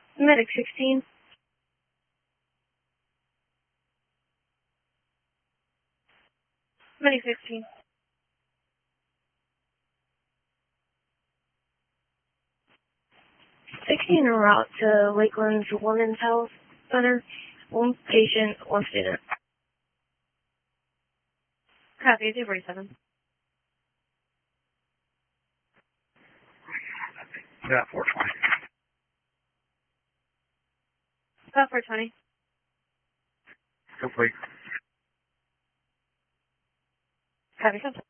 Medic 16. Medic 16. 16 en route to Lakeland's Women's Health Center. One patient, one student. Copy, 247. Yeah, 420. About 420. Complete. Copy,